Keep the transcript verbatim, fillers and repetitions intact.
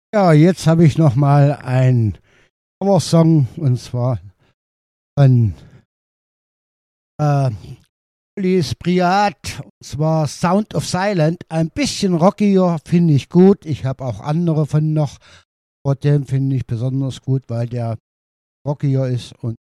Ja, jetzt habe ich noch mal einen Cover-Song und zwar von äh, Police Priat und zwar Sound of Silent. Ein bisschen rockiger, finde ich gut. Ich habe auch andere von noch, aber den finde ich besonders gut, weil der rockiger ist und